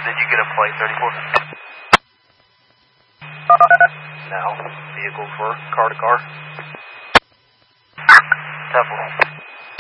Did you get a plate, 34? Now, vehicle for car to car. Temple.